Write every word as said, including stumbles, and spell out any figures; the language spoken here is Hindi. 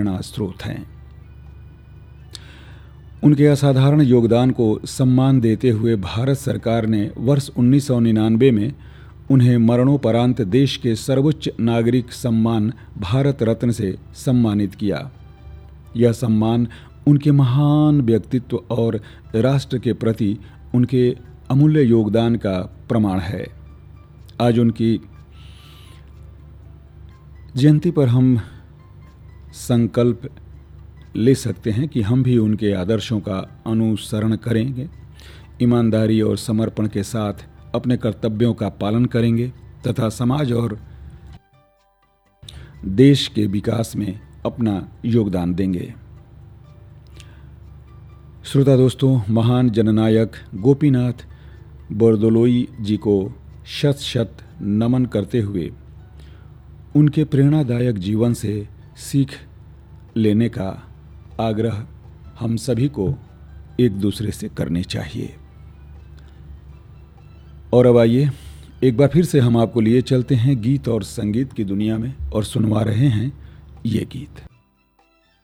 प्रेरणा स्रोत हैं। उनके असाधारण योगदान को सम्मान देते हुए भारत सरकार ने वर्ष उन्नीस सौ निन्यानवे में उन्हें मरणोपरांत देश के सर्वोच्च नागरिक सम्मान भारत रत्न से सम्मानित किया। यह सम्मान उनके महान व्यक्तित्व और राष्ट्र के प्रति उनके अमूल्य योगदान का प्रमाण है। आज उनकी जयंती पर हम संकल्प ले सकते हैं कि हम भी उनके आदर्शों का अनुसरण करेंगे, ईमानदारी और समर्पण के साथ अपने कर्तव्यों का पालन करेंगे तथा समाज और देश के विकास में अपना योगदान देंगे। श्रोता दोस्तों, महान जननायक गोपीनाथ बोरदोलोई जी को शत शत नमन करते हुए उनके प्रेरणादायक जीवन से सीख लेने का आग्रह हम सभी को एक दूसरे से करने चाहिए। और अब आइए एक बार फिर से हम आपको लिए चलते हैं गीत और संगीत की दुनिया में और सुनवा रहे हैं ये गीत।